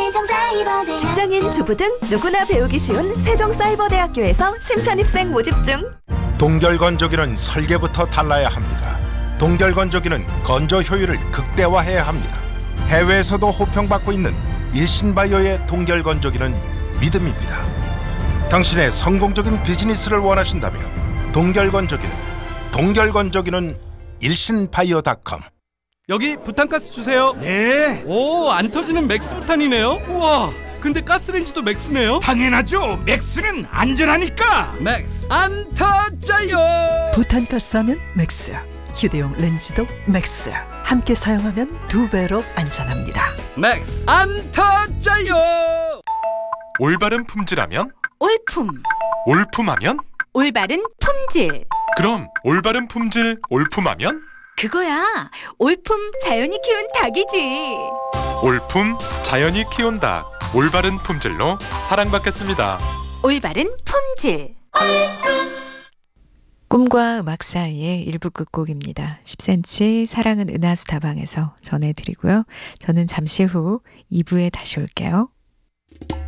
세종사이버대학 직장인, 주부 등 누구나 배우기 쉬운 세종사이버대학교에서 신편입생 모집 중. 동결건조기는 설계부터 달라야 합니다. 동결건조기는 건조 효율을 극대화해야 합니다. 해외에서도 호평받고 있는 일신바이오의 동결건조기는 믿음입니다. 당신의 성공적인 비즈니스를 원하신다면 동결건조기는 일신바이오닷컴. 여기 부탄가스 주세요. 네, 오, 안 터지는 맥스 부탄이네요. 우와, 근데 가스레인지도 맥스네요. 당연하죠. 맥스는 안전하니까. 맥스 안 터져요. 부탄가스 하면 맥스, 휴대용 렌즈도 맥스. 함께 사용하면 2배로 안전합니다. 맥스 안 터져요. 올바른 품질하면? 올품, 올품하면? 올바른 품질. 그럼 올바른 품질 올품하면? 그거야, 올품 자연이 키운 닭이지. 올품 자연이 키운 닭, 올바른 품질로 사랑받겠습니다. 올바른 품질. 꿈과 음악 사이의 일부 끝곡입니다. 10cm 사랑은 은하수 다방에서 전해드리고요. 저는 잠시 후 2부에 다시 올게요.